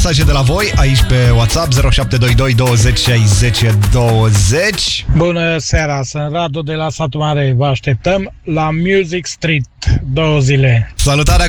Mesaje de la voi aici pe WhatsApp 0722 20 60 20. Bună seara, sunt Radu de la Satul Mare. Vă așteptăm la Music Street 2 zile. Salutare